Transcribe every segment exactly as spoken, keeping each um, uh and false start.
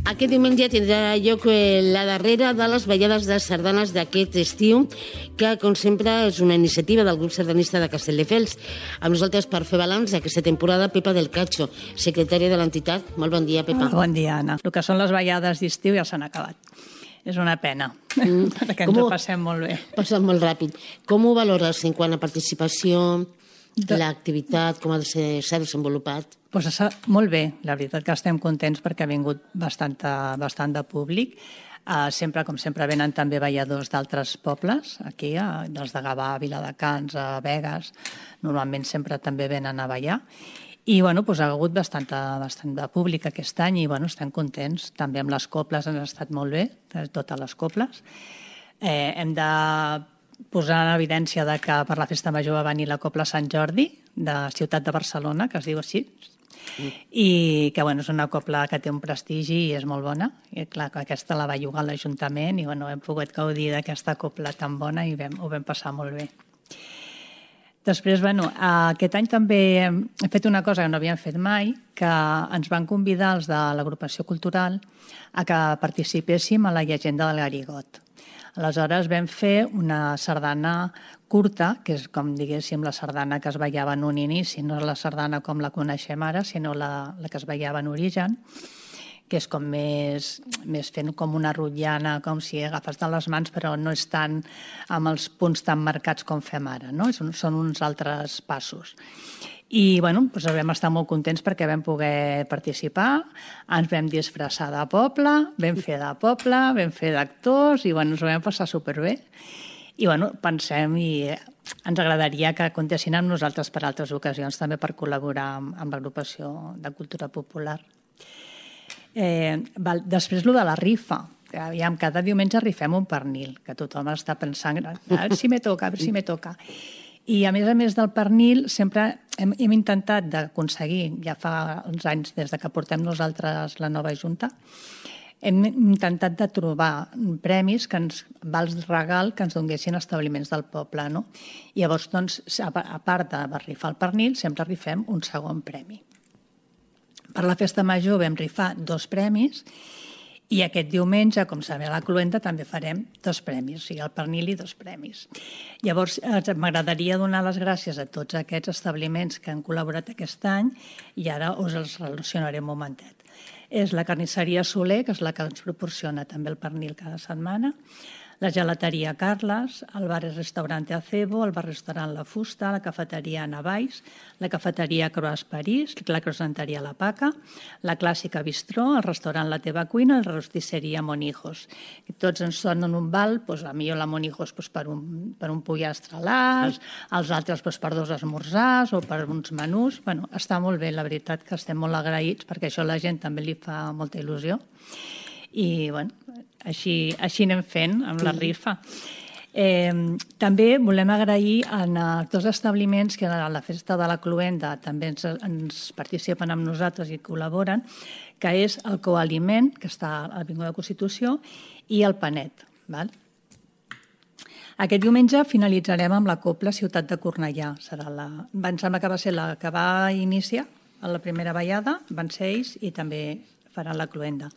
Aquest diumenge tindrà lloc la darrera de les ballades de sardanes d'aquest estiu, que, com sempre, és una iniciativa del grup sardanista de Castelldefels. Amb nosaltres, per fer balanç d'aquesta temporada, Pepa del Cacho, secretària de l'entitat. Molt bon dia, Pepa. Bon dia, Anna. El que són les ballades d'estiu ja s'han acabat. És una pena, mm. perquè ens ho passem molt bé. Passem molt ràpid. Com ho valores en quant a participació, de... l'activitat, com s'ha desenvolupat? Pues està molt bé, la veritat que estem contents perquè ha vingut bastant, bastant de públic. Uh, sempre, com sempre, venen també balladors d'altres pobles, aquí, uh, dels de Gavà, Viladecans, a Begues. Normalment sempre també venen a ballar. I bueno, pues, ha hagut bastant, bastant de públic aquest any i bueno, estem contents. També amb les coples han estat molt bé, totes les coples. Eh, hem de posar en evidència de que per la Festa Major va venir la Copla Sant Jordi, de Ciutat de Barcelona, que es diu així, mm. i que bueno, és una copla que té un prestigi i és molt bona. I clar, aquesta la va llogar l'Ajuntament i bueno, hem pogut gaudir d'aquesta copla tan bona i vam, ho vam passar molt bé. Després, bueno, aquest any també hem fet una cosa que no havíem fet mai, que ens van convidar els de l'agrupació cultural a que participéssim a la llegenda del Garigot. Aleshores vam fer una sardana curta, que és com diguéssim la sardana que es ballava en un inici, no és la sardana com la coneixem ara, sinó la, la que es ballava en origen, que és com més, més fent com una rotllana, com si agafes de les mans, però no és tant amb els punts tan marcats com fem ara, no? Són uns altres passos. I bueno, doncs vam estar molt contents perquè vam poder participar, ens vam disfressar de poble, vam fer de poble, vam fer d'actors i bueno, ens ho vam passar superbé. I bueno, pensem i ens agradaria que comptessin amb nosaltres per altres ocasions, també per col·laborar amb, amb l'agrupació de cultura popular. Eh, val, després, lo de la rifa. Aviam, cada diumenge rifem un pernil, que tothom està pensant, a veure si me toca, a veure si me toca. I a més a més del pernil, sempre hem, hem intentat d'aconseguir, ja fa uns anys des de que portem nosaltres la nova junta, hem intentat de trobar premis, que ens, vals regal, que ens donguessin establiments del poble. No? I llavors, doncs, a part de rifar el pernil, sempre rifem un segon premi. Per la Festa Major vam rifar dos premis i aquest diumenge, com sabeu, a la Cluenda també farem dos premis, o sigui, el pernil i dos premis. Llavors, m'agradaria donar les gràcies a tots aquests establiments que han col·laborat aquest any i ara us els relacionaré un momentet. És la carnisseria Soler, que és la que ens proporciona també el pernil cada setmana, la gelateria Carles, el bar i restaurante Acebo, el bar-restaurant La Fusta, la cafeteria Navais, la cafeteria Croix París, la croissanteria La Paca, la clàssica Bistró, el restaurant La Teva Cuina, la rostisseria Monijos. I tots ens donen un val, doncs, a millor la Monijos doncs, per, un, per un pollastre a l'as, els altres doncs, per dos esmorzars o per uns menús. Bueno, està molt bé, la veritat que estem molt agraïts perquè això a la gent també li fa molta il·lusió. I bueno, així, així anem fent amb la rifa. Eh, també volem agrair a dos establiments que a la Festa de la Cluenda també ens, ens participen amb nosaltres i col·laboren, que és el Coaliment, que està a l'Avinguda Constitució, i el Panet. Val? Aquest diumenge finalitzarem amb la Copla Ciutat de Cornellà. Serà la, em sembla que va ser la que va iniciar a la primera ballada, van ser ells i també faran la Cluenda.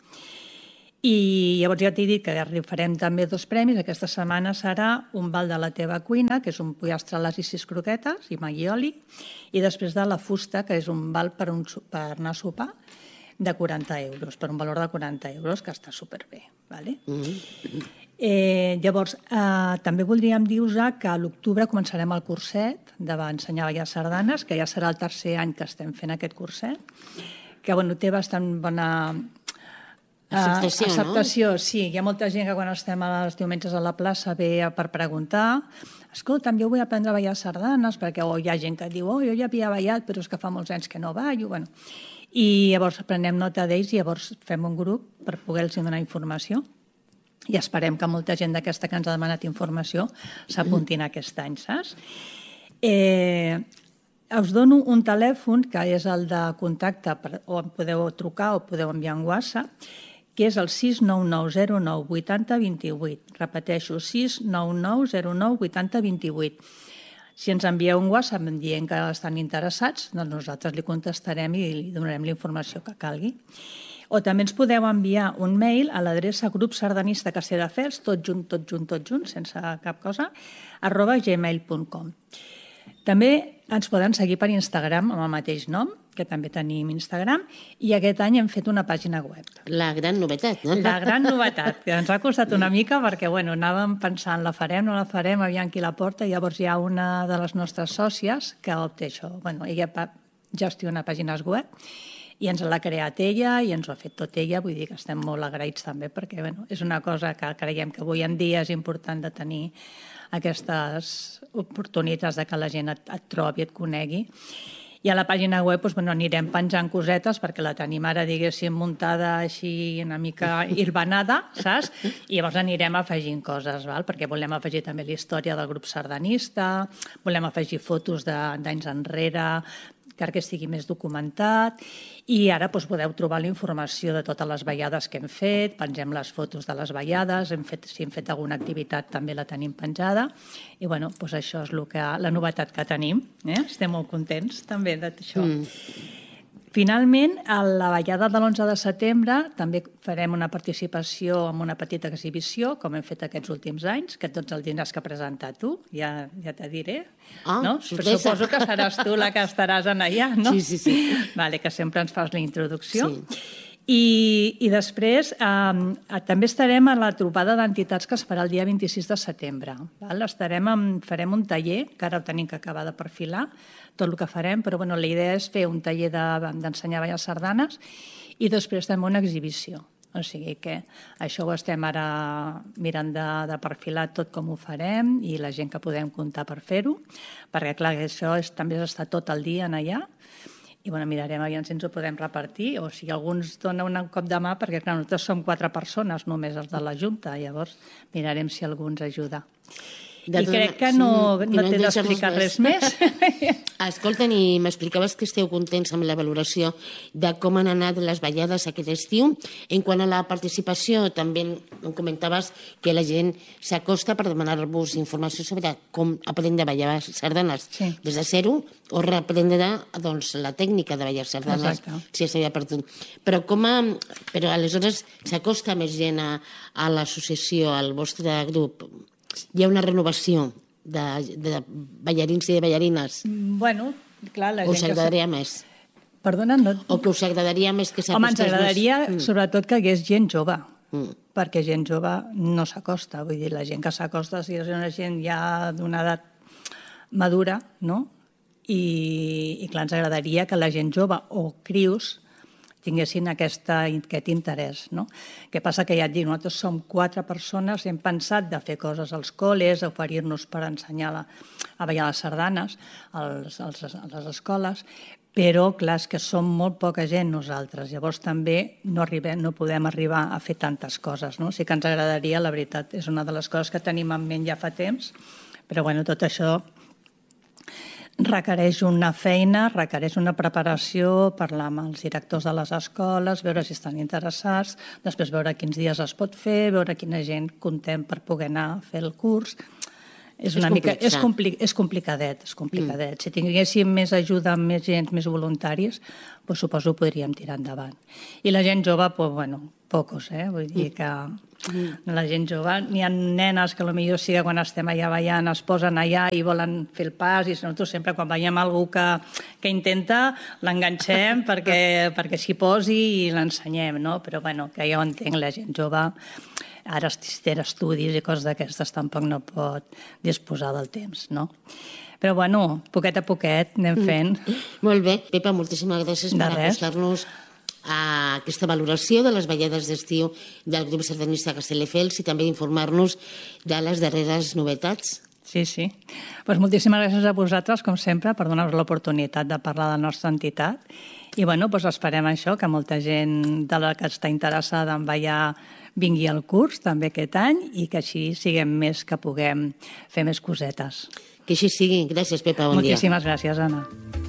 I llavors ja t'he dit que farem també dos premis. Aquesta setmana serà un val de La Teva Cuina, que és un pollastre a les i sis croquetes i maggioli, i després de La Fusta, que és un val per, un, per anar a sopar de quaranta euros, per un valor de quaranta euros, que està superbé. Vale? Mm-hmm. eh, llavors, eh, també voldríem dir-vos que a l'octubre començarem el curset d'ensenyar a ballar sardanes, que ja serà el tercer any que estem fent aquest curset, que bueno, té bastant bona... Acceptació, uh, acceptació, no? Sí. Hi ha molta gent que quan estem els diumenges a la plaça ve per preguntar escolta'm, jo vull aprendre a ballar sardanes, perquè oh, hi ha gent que diu, oh, jo ja havia ballat, però és que fa molts anys que no ballo. Bueno. I llavors prenem nota d'ells i llavors fem un grup per poder-los donar informació. I esperem que molta gent d'aquesta que ens ha demanat informació s'apuntin aquest any, saps? Eh... Us dono un telèfon, que és el de contacte, o podeu trucar o podeu enviar un WhatsApp, que és el sis nou nou zero nou vuit zero dos vuit. Repeteixo, sis nou nou zero nou vuit zero dos vuit. Si ens envieu un WhatsApp dient que estan interessats, doncs nosaltres li contestarem i li donarem la informació que calgui. O també ens podeu enviar un mail a l'adreça grup sardanista Castelldefels, tot junt, tot junt, tot junt, sense cap cosa, arroba gmail punt com. També ens poden seguir per Instagram amb el mateix nom, que també tenim Instagram, i aquest any hem fet una pàgina web. La gran novetat, no? La gran novetat, que ens ha costat una mica perquè bueno, anàvem pensant, la farem, no la farem, aviam qui la porta, i llavors hi ha una de les nostres sòcies que opta això. Bueno, ella gestiona pàgines web i ens l'ha creat ella i ens ho ha fet tot ella, vull dir que estem molt agraïts també perquè bueno, és una cosa que creiem que avui en dia és important de tenir aquestes oportunitats de que la gent et, et trobi, et conegui. I a la pàgina web doncs, bueno, anirem penjant cosetes perquè la tenim ara, diguéssim, muntada així una mica irbanada, saps? I llavors anirem afegint coses, val? Perquè volem afegir també la història del grup sardanista, volem afegir fotos d'anys enrere, que estigui més documentat, i ara doncs, podeu trobar la informació de totes les ballades que hem fet, pengem les fotos de les ballades, hem fet, si hem fet alguna activitat també la tenim penjada, i bueno, doncs això és el que, la novetat que tenim. Eh? Estem molt contents també d'això. Mm. Finalment, a la ballada de l'onze de setembre també farem una participació en una petita exhibició, com hem fet aquests últims anys, que tots els tindràs que presentar tu, ja, ja te diré. Ah, no? sorpresa. Suposo que seràs tu la que estaràs en allà, no? Sí, sí, sí. Vale, que sempre ens fas la introducció. Sí. I, i després eh, també estarem a la trobada d'entitats que es farà el dia vint-i-sis de setembre. Val? Estarem en, farem un taller, que ara ho tenim que acabar de perfilar, tot el que farem, però bueno, la idea és fer un taller d'ensenyar de, ballar sardanes i després també una exhibició. O sigui que això ho estem ara mirant de, de perfilar tot com ho farem i la gent que podem comptar per fer-ho, perquè clar, això és, també és estar tot el dia en allà. I bueno, mirarem aviam si ens ho podem repartir o si algú ens dona un cop de mà, perquè clar, nosaltres som quatre persones, només els de la Junta, llavors mirarem si algú ens ajuda. I crec que no, sí, no, no t'he d'explicar res més. Escolta, i m'explicaves que esteu contents amb la valoració de com han anat les ballades aquest estiu. En quant a la participació, també em comentaves que la gent s'acosta per demanar-vos informació sobre com aprendre a ballar sardanes sí. des de zero o reprendre doncs, la tècnica de ballar sardanes. Exacte. Si s'havia perdut. Però, com a, però aleshores s'acosta més gent a, a l'associació, al vostre grup. Hi ha una renovació de, de ballarins i de ballarines? Bueno, clar, la gent... Us agradaria que... més? Perdona, no... O que us agradaria més que s'acostés... Home, ens agradaria, més... sobretot, que hi hagués gent jove, mm. perquè gent jove no s'acosta. Vull dir, la gent que s'acosta si és una gent ja d'una edat madura, no? I, i clar, ens agradaria que la gent jove o crios tinguessin aquesta, aquest interès. No? Què passa? Que ja et dic, nosaltres som quatre persones, hem pensat de fer coses als col·les, oferir-nos per ensenyar la, a ballar les sardanes als, als, a les escoles, però clar, és que som molt poca gent nosaltres, llavors també no, arribem, no podem arribar a fer tantes coses. No? Sí que ens agradaria, la veritat, és una de les coses que tenim en ment ja fa temps, però bueno, tot això requereix una feina, requereix una preparació, parlar amb els directors de les escoles, veure si estan interessats, després veure quins dies es pot fer, veure quina gent contem per poder anar a fer el curs. És, una és, mica, és, compli, és complicadet, és complicadet. Mm. Si tinguéssim més ajuda, més gent, més voluntaris, doncs suposo que podríem tirar endavant. I la gent jove, doncs, bueno, pocos, eh? Vull dir que la gent jove, n'hi ha nenes que potser sí que quan estem allà ballant es posen allà i volen fer el pas i nosaltres sempre quan veiem algú que, que intenta l'enganxem perquè, perquè s'hi posi i l'ensenyem, no? Però bueno, que ja ho entenc, la gent jove ara si té estudis i coses d'aquestes tampoc no pot disposar del temps, no? Però bueno, poquet a poquet anem fent. Molt bé. Pepa, moltíssimes gràcies per acostar-nos a aquesta valoració de les ballades d'estiu del grup sardanista Castelldefels i també informar-nos de les darreres novetats. Sí, sí. Pues moltíssimes gràcies a vosaltres, com sempre, per donar-nos l'oportunitat de parlar de la nostra entitat. I bueno, pues esperem això, que molta gent de la que està interessada en ballar vingui al curs també aquest any i que així siguem més, que puguem fer més cosetes. Que així sigui. Gràcies, Pepa. Bon dia. Moltíssimes gràcies, Anna.